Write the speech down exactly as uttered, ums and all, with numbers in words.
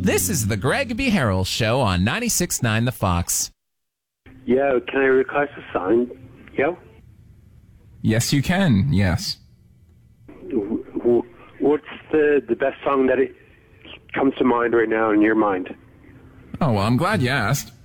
This is the Greg B. Harrell Show on ninety-six point nine The Fox. Yo, can I request a song? Yo? Yes, you can. Yes. W- w- what's the, the best song that it comes to mind right now in your mind? Oh, well, I'm glad you asked.